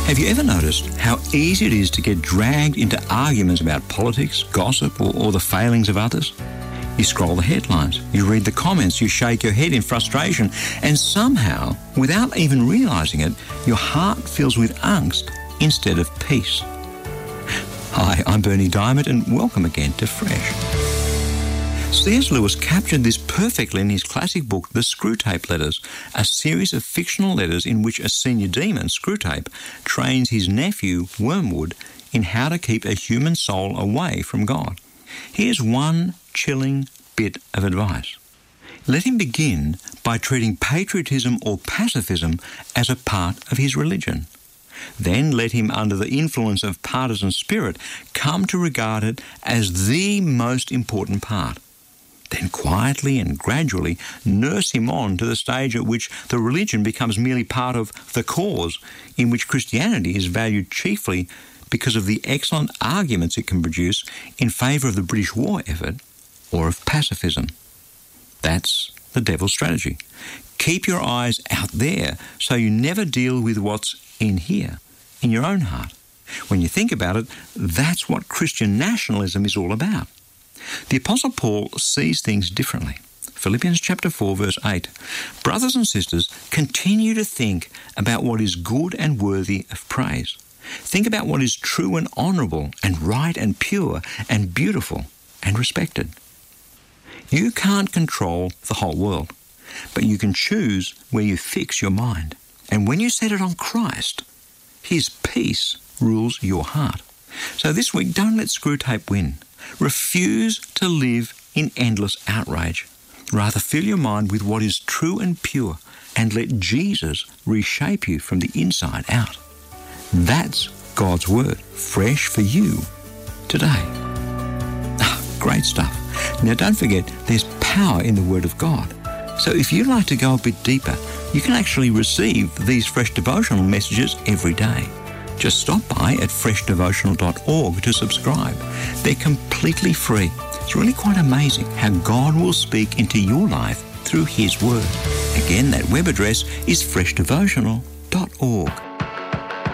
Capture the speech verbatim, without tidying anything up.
Have you ever noticed how easy it is to get dragged into arguments about politics, gossip, or, or the failings of others? You scroll the headlines, you read the comments, you shake your head in frustration, and somehow, without even realising it, your heart fills with angst instead of peace. Hi, I'm Bernie Diamond, and welcome again to Fresh. C S Lewis captured this perfectly in his classic book, The Screwtape Letters, a series of fictional letters in which a senior demon, Screwtape, trains his nephew, Wormwood, in how to keep a human soul away from God. Here's one chilling bit of advice. Let him begin by treating patriotism or pacifism as a part of his religion. Then let him, under the influence of partisan spirit, come to regard it as the most important part. Then quietly and gradually nurse him on to the stage at which the religion becomes merely part of the cause, in which Christianity is valued chiefly because of the excellent arguments it can produce in favour of the British war effort or of pacifism. That's the devil's strategy. Keep your eyes out there so you never deal with what's in here, in your own heart. When you think about it, that's what Christian nationalism is all about. The Apostle Paul sees things differently. Philippians chapter four, verse eight. Brothers and sisters, continue to think about what is good and worthy of praise. Think about what is true and honourable and right and pure and beautiful and respected. You can't control the whole world, but you can choose where you fix your mind. And when you set it on Christ, His peace rules your heart. So this week, don't let Screwtape win. Refuse to live in endless outrage. Rather, fill your mind with what is true and pure and let Jesus reshape you from the inside out. That's God's Word, fresh for you today. Ah, great stuff. Now, don't forget, there's power in the Word of God. So if you'd like to go a bit deeper, you can actually receive these fresh devotional messages every day. Just stop by at fresh devotional dot org to subscribe. They're completely free. It's really quite amazing how God will speak into your life through His Word. Again, that web address is fresh devotional dot org.